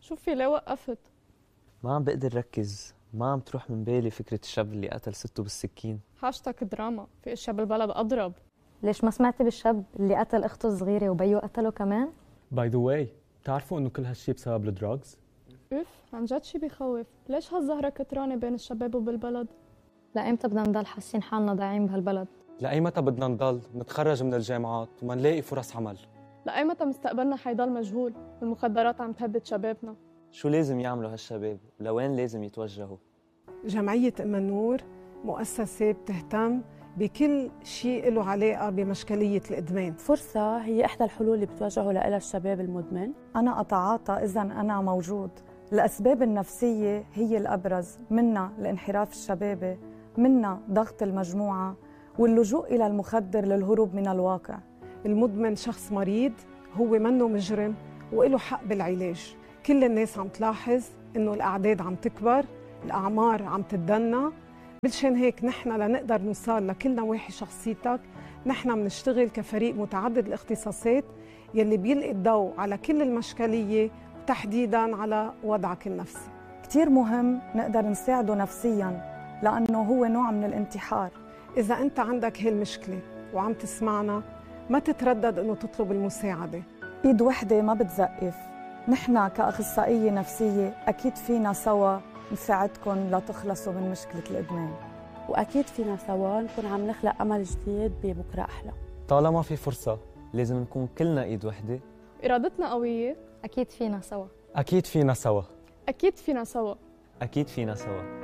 شوفي ليه وقفت؟ ما عم بقدر ركز، ما عم تروح من بالي فكرة الشاب اللي قتل سته بالسكين. هاشتاج دراما، في اشياء بالبلد اضرب. ليش ما سمعتي بالشاب اللي قتل اخته الصغيره وبيو قتله كمان؟ باي ذا واي، بتعرفوا انه كل هالشي بسبب الدراجز؟ اف عن جد شي بخوف. ليش هالزهرة كترانة بين الشباب وبالبلد؟ لأيمتى بدنا نضل حاسين حالنا ضايعين بهالبلد؟ لأي متى بدنا نضل نتخرج من الجامعات وما نلاقي فرص عمل؟ لأي متى مستقبلنا حيضل مجهول والمخدرات عم تهدد شبابنا؟ شو لازم يعملوا هالشباب؟ ولوين لازم يتوجهوا؟ جمعية أم النور مؤسسة بتهتم بكل شيء له علاقة بمشكلية الإدمان. فرصة هي إحدى الحلول اللي بتوجهوا لها الشباب المدمن. أنا أتعاطى إذا أنا موجود. الأسباب النفسية هي الأبرز، منها الانحراف الشبابي، منها ضغط المجموعة واللجوء إلى المخدر للهروب من الواقع. المدمن شخص مريض، هو منه مجرم وله حق بالعلاج. كل الناس عم تلاحظ إنه الأعداد عم تكبر، الأعمار عم تتدنى. بلشان هيك نحن لنقدر نوصل لكل نواحي شخصيتك، نحن بنشتغل كفريق متعدد الاختصاصات يلي بيلقي الضوء على كل المشكلية وتحديداً على وضعك النفسي. كتير مهم نقدر نساعده نفسياً لأنه هو نوع من الانتحار. إذا أنت عندك هاي المشكلة وعم تسمعنا، ما تتردد إنه تطلب المساعدة. إيد وحدة ما بتزقف. نحن كأخصائية نفسية أكيد فينا سوا نساعدكم لتخلصوا من مشكلة الإدمان، وأكيد فينا سوا نكون عم نخلق أمل جديد ببكرة أحلى. طالما في فرصة لازم نكون كلنا إيد وحدة. إرادتنا قوية. أكيد فينا سوا. أكيد فينا سوا. أكيد فينا سوا. أكيد فينا سوا.